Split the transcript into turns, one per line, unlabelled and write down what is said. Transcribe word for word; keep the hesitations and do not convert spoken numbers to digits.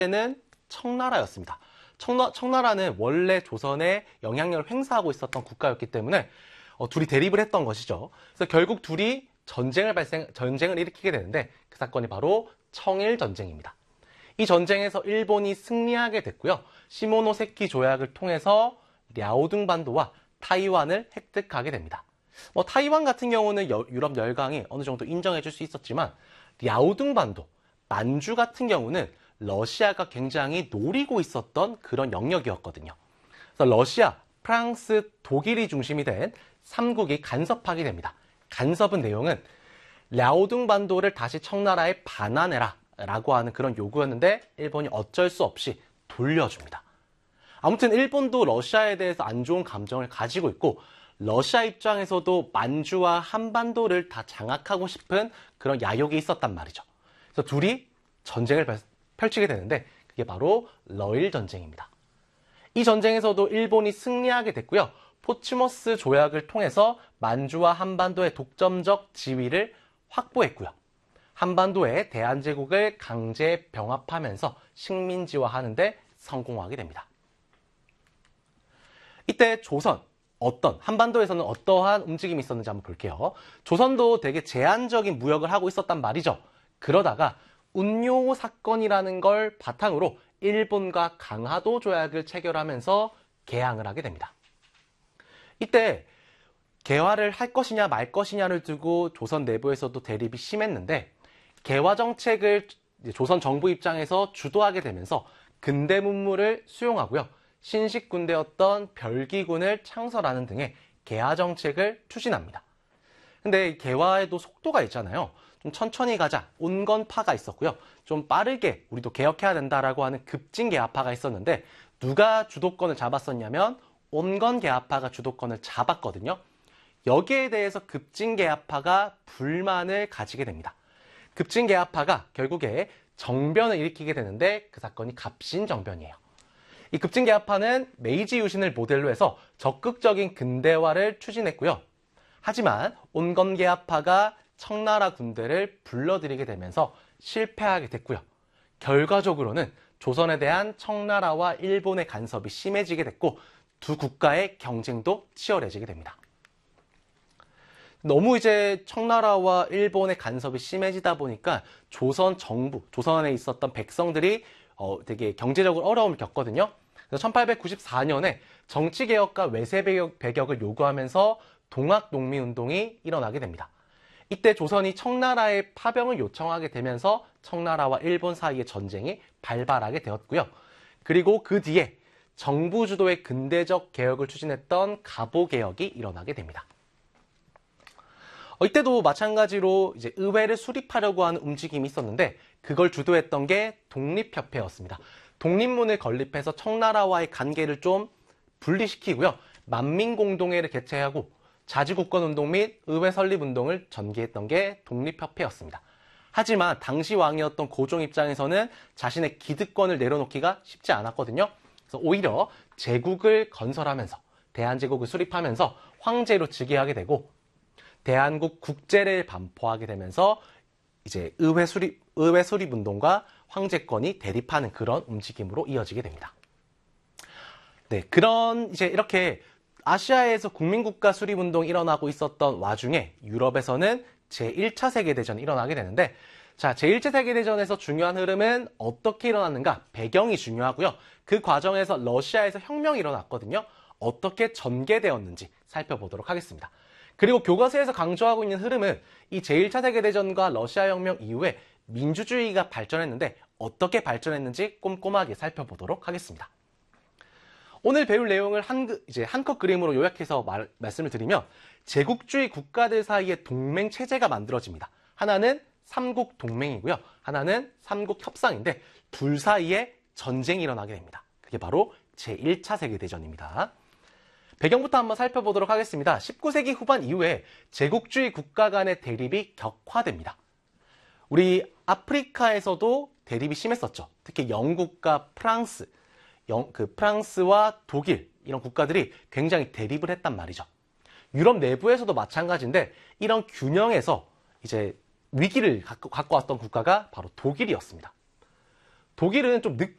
때는 청나라였습니다. 청나, 청나라는 원래 조선에 영향력을 행사하고 있었던 국가였기 때문에 어, 둘이 대립을 했던 것이죠. 그래서 결국 둘이 전쟁을 발생, 전쟁을 일으키게 되는데 그 사건이 바로 청일전쟁입니다. 이 전쟁에서 일본이 승리하게 됐고요. 시모노세키 조약을 통해서 랴오둥 반도와 타이완을 획득하게 됩니다. 뭐 타이완 같은 경우는 여, 유럽 열강이 어느 정도 인정해 줄 수 있었지만 랴오둥 반도, 만주 같은 경우는 러시아가 굉장히 노리고 있었던 그런 영역이었거든요. 그래서 러시아, 프랑스, 독일이 중심이 된 삼국이 간섭하게 됩니다. 간섭은 내용은 랴오둥 반도를 다시 청나라에 반환해라 라고 하는 그런 요구였는데 일본이 어쩔 수 없이 돌려줍니다. 아무튼 일본도 러시아에 대해서 안 좋은 감정을 가지고 있고 러시아 입장에서도 만주와 한반도를 다 장악하고 싶은 그런 야욕이 있었단 말이죠. 그래서 둘이 전쟁을 펼치게 되는데 그게 바로 러일 전쟁입니다. 이 전쟁에서도 일본이 승리하게 됐고요. 포츠머스 조약을 통해서 만주와 한반도의 독점적 지위를 확보했고요. 한반도에 대한제국을 강제 병합하면서 식민지화하는 데 성공하게 됩니다. 이때 조선, 어떤, 한반도에서는 어떠한 움직임이 있었는지 한번 볼게요. 조선도 되게 제한적인 무역을 하고 있었단 말이죠. 그러다가 운요 사건이라는 걸 바탕으로 일본과 강화도 조약을 체결하면서 개항을 하게 됩니다. 이때 개화를 할 것이냐 말 것이냐를 두고 조선 내부에서도 대립이 심했는데 개화 정책을 조선 정부 입장에서 주도하게 되면서 근대 문물을 수용하고요. 신식 군대였던 별기군을 창설하는 등의 개화 정책을 추진합니다. 근데 개화에도 속도가 있잖아요. 좀 천천히 가자, 온건파가 있었고요. 좀 빠르게 우리도 개혁해야 된다라고 하는 급진개화파가 있었는데 누가 주도권을 잡았었냐면 온건개화파가 주도권을 잡았거든요. 여기에 대해서 급진개화파가 불만을 가지게 됩니다. 급진개화파가 결국에 정변을 일으키게 되는데 그 사건이 갑신정변이에요. 이 급진개화파는 메이지 유신을 모델로 해서 적극적인 근대화를 추진했고요. 하지만 온건개화파가 청나라 군대를 불러들이게 되면서 실패하게 됐고요. 결과적으로는 조선에 대한 청나라와 일본의 간섭이 심해지게 됐고 두 국가의 경쟁도 치열해지게 됩니다. 너무 이제 청나라와 일본의 간섭이 심해지다 보니까 조선 정부, 조선에 있었던 백성들이 어, 되게 경제적으로 어려움을 겪거든요. 그래서 천팔백구십사 년에 정치개혁과 외세배격 배격을 요구하면서 동학농민운동이 일어나게 됩니다. 이때 조선이 청나라의 파병을 요청하게 되면서 청나라와 일본 사이의 전쟁이 발발하게 되었고요. 그리고 그 뒤에 정부 주도의 근대적 개혁을 추진했던 갑오개혁이 일어나게 됩니다. 어, 이때도 마찬가지로 이제 의회를 수립하려고 하는 움직임이 있었는데 그걸 주도했던 게 독립협회였습니다. 독립문을 건립해서 청나라와의 관계를 좀 분리시키고요. 만민공동회를 개최하고 자주국권운동 및 의회 설립운동을 전개했던 게 독립협회였습니다. 하지만 당시 왕이었던 고종 입장에서는 자신의 기득권을 내려놓기가 쉽지 않았거든요. 그래서 오히려 제국을 건설하면서 대한제국을 수립하면서 황제로 즉위하게 되고 대한국 국제를 반포하게 되면서 이제 의회 수립, 의회 수립운동과 황제권이 대립하는 그런 움직임으로 이어지게 됩니다. 네, 그런 이제 이렇게 아시아에서 국민국가 수립운동이 일어나고 있었던 와중에 유럽에서는 제일 차 세계대전이 일어나게 되는데 자, 제일 차 세계대전에서 중요한 흐름은 어떻게 일어났는가? 배경이 중요하고요. 그 과정에서 러시아에서 혁명이 일어났거든요. 어떻게 전개되었는지 살펴보도록 하겠습니다. 그리고 교과서에서 강조하고 있는 흐름은 이 제일 차 세계대전과 러시아 혁명 이후에 민주주의가 발전했는데 어떻게 발전했는지 꼼꼼하게 살펴보도록 하겠습니다. 오늘 배울 내용을 한, 이제 한컷 그림으로 요약해서 말, 말씀을 드리면 제국주의 국가들 사이에 동맹 체제가 만들어집니다. 하나는 삼국 동맹이고요. 하나는 삼국 협상인데 둘 사이에 전쟁이 일어나게 됩니다. 그게 바로 제일 차 세계대전입니다. 배경부터 한번 살펴보도록 하겠습니다. 십구 세기 후반 이후에 제국주의 국가 간의 대립이 격화됩니다. 우리 아프리카에서도 대립이 심했었죠. 특히 영국과 프랑스, 영, 그 프랑스와 독일 이런 국가들이 굉장히 대립을 했단 말이죠. 유럽 내부에서도 마찬가지인데 이런 균형에서 이제 위기를 갖고, 갖고 왔던 국가가 바로 독일이었습니다. 독일은 좀 늦게